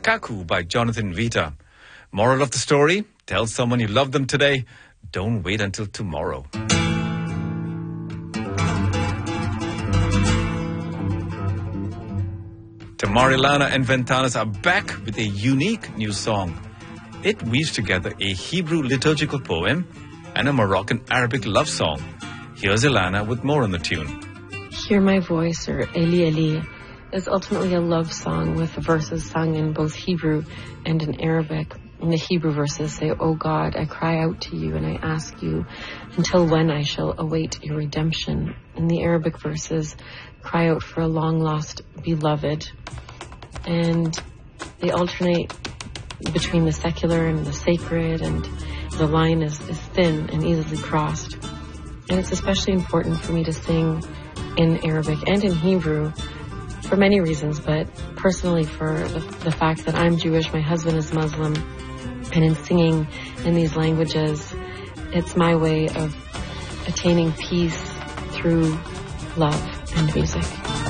Kaku by Jonathan Vita. Moral of the story, tell someone you love them today. Don't wait until tomorrow. Tamarilana and Ventanas are back with a unique new song. It weaves together a Hebrew liturgical poem and a Moroccan Arabic love song. Here's Ilana with more on the tune. Hear My Voice, or Eli Eli, is ultimately a love song with verses sung in both Hebrew and in Arabic. In the Hebrew verses say, "O God, I cry out to you and I ask you, until when I shall await your redemption." In the Arabic verses, cry out for a long-lost beloved. And they alternate between the secular and the sacred, and the line is thin and easily crossed. And it's especially important for me to sing in Arabic and in Hebrew for many reasons, but personally for the fact that I'm Jewish, my husband is Muslim, and in singing in these languages, it's my way of attaining peace through love and music.